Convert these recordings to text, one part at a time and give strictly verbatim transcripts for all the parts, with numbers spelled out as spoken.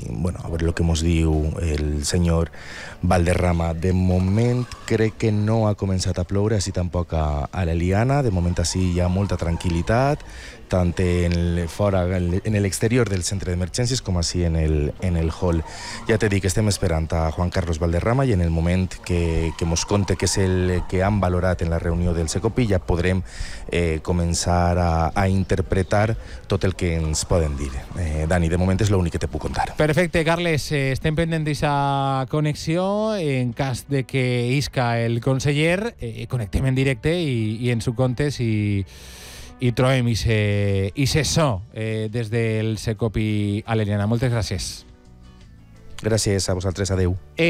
bueno, a veure el que mos diu el senyor Valderrama. De moment crec que no ha començat a ploure, així tampoc a, a l'Eliana. De moment així hi ha molta tranquil·litat, tant en el, fora, en l'exterior del centre d'emergències com així en el, en el hall. Ja t'he dit que estem esperant a Juan Carlos Valderrama i en el moment que, que mos conte que és el que han valorat en la reunió del Secopi ja podrem eh, començar a, a interpretar tot el que ens poden dir. Eh, Dani, de moment és l'únic que te puc contar. Perfecte, Carles, eh, estem pendents d'aquesta connexió. En cas de que isca el conseller, eh, connectem en directe i, i ens ho contes i, i trobem i se, i se so eh, des del Secopi a l'Eliana. Moltes gràcies. Gràcies a vosaltres, adeu.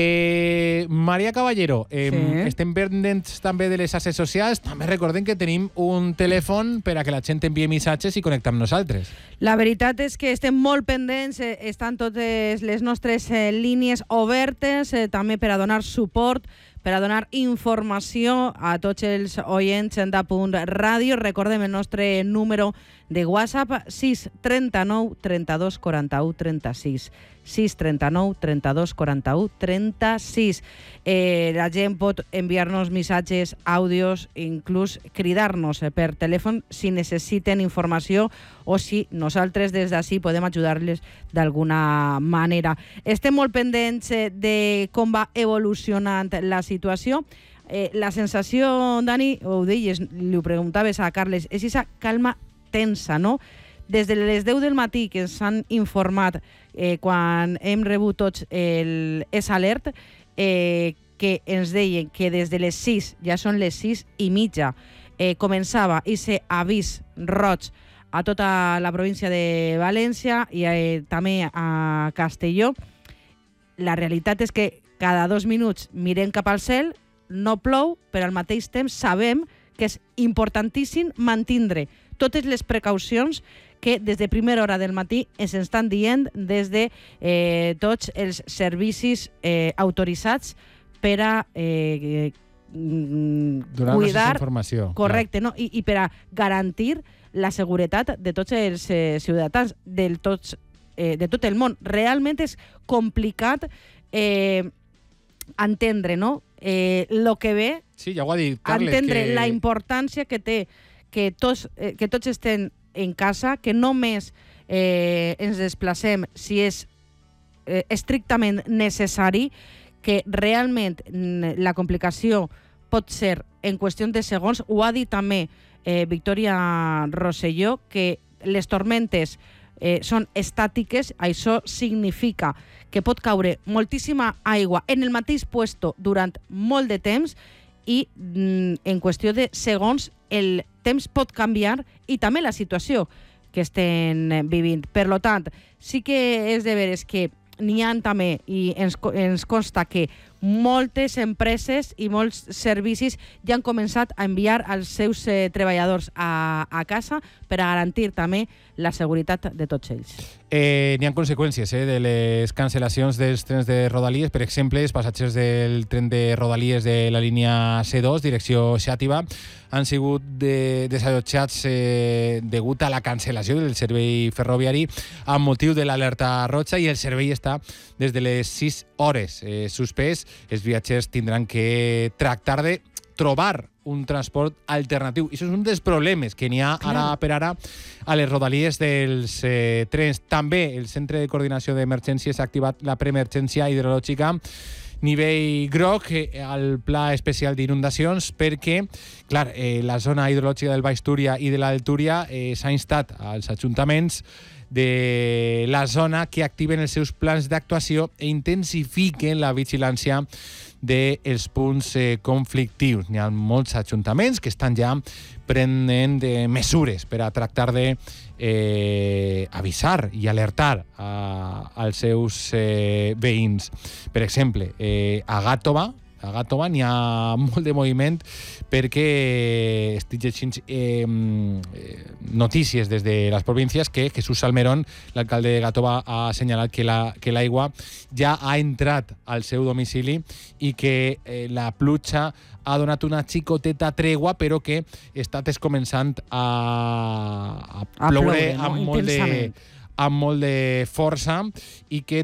Eh, Maria Caballero, eh, Sí. estem pendents també de les xarxes socials. També recordem que tenim un telèfon per a que la gent envie missatges i connectar amb nosaltres. La veritat és que estem molt pendents, eh, estan totes les nostres eh, línies obertes, eh, també per a donar suport, per a donar informació a tots els oients de Punt Ràdio. Recordem el nostre número de WhatsApp, sis trenta-nou trenta-dos quaranta-u trenta-sis. sis trenta-nou trenta-dos quaranta-u trenta-sis. Eh, la gent pot enviar-nos missatges, àudios, inclús cridar-nos per telèfon si necessiten informació o si nosaltres des d'ací podem ajudar-les d'alguna manera. Estem molt pendents eh, de com va evolucionant la situació. Eh, la sensació, Dani, ho deies, li ho preguntaves a Carles, és aquesta calma tensa, no? Des de les deu del matí que ens han informat eh, quan hem rebut tots el S Alert, eh, que ens deien que des de les sis, ja són les sis i mitja, eh, començava aquest avís roig a tota la província de València i eh, també a Castelló. La realitat és que cada dos minuts mirem cap al cel, no plou, però al mateix temps sabem que és importantíssim mantindre totes les precaucions que des de primera hora del matí ens estan dient des de eh, tots els servicis eh, autoritzats per a eh, Donar-nos cuidar, informació. correcte, no? I, i per a garantir la seguretat de tots els eh, ciutadans, del tots, eh, de tot el món. Realment és complicat eh, entendre, no? Eh, lo que ve, Sí, ja ho ha dit Carles. entendre que... la importància que té que tots, eh, que tots estem en casa, que només eh, ens desplacem si és eh, estrictament necessari, que realment mm, la complicació pot ser en qüestió de segons. Ho ha dit també eh, Victòria Rosselló, que les tormentes eh, són estàtiques. Això significa que pot caure moltíssima aigua en el mateix puesto durant molt de temps i mm, en qüestió de segons el temps pot canviar i també la situació que estem vivint. Per lo tant, sí que és de veres que n'hi ha també, i ens, ens consta que moltes empreses i molts servicis ja han començat a enviar els seus eh, treballadors a, a casa per a garantir també la seguretat de tots ells. Eh, n'hi ha conseqüències eh, de les cancel·lacions dels trens de Rodalies. Per exemple, els passatgers del tren de Rodalies de la línia C dos, direcció Xàtiva, han sigut de, desallotjats eh, degut a la cancel·lació del servei ferroviari amb motiu de l'alerta roja, i el servei està des de les sis hores eh, suspès. Els viatgers tindran que tractar de trobar un transport alternatiu. I això és un dels problemes que n'hi ha ara per ara a les rodalies dels eh, trens. També el Centre de Coordinació d'Emergències ha activat la preemergència hidrològica nivell groc eh, al Pla Especial d'Inundacions perquè, clar, eh, la zona hidrològica del Baix Túria i de l'Alt Túria eh, s'ha instat als ajuntaments de la zona que activen els seus plans d'actuació i intensifiquen la vigilància dels punts eh, conflictius. N'hi ha molts ajuntaments que estan ja prenent eh, mesures per a tractar de eh, avisar i alertar a, als seus eh, veïns. Per exemple, eh, a Gàtova, a Gàtova n'hi ha molt de moviment perquè estic llegint eh, notícies des de les províncies que Jesús Salmerón, l'alcalde de Gàtova, ha assenyalat que la, que l'aigua ja ha entrat al seu domicili i que eh, la pluja ha donat una xicoteta tregua, però que està començant a, a, A ploure ploure, no? amb, molt de, amb molt de força i que